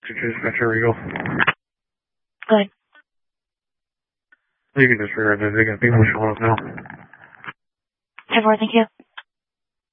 Dispatcher Eagle. Good. You can disregard that. They got people showing up now. 10-4, thank you.